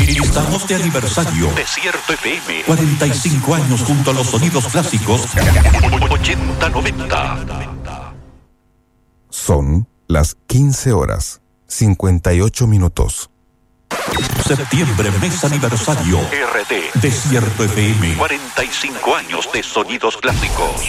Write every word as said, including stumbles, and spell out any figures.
Estamos de aniversario. Desierto F M. cuarenta y cinco años junto a los sonidos clásicos. ochenta noventa. Son las quince horas, cincuenta y ocho minutos. Septiembre, mes aniversario. R T. Desierto F M. cuarenta y cinco años de sonidos clásicos.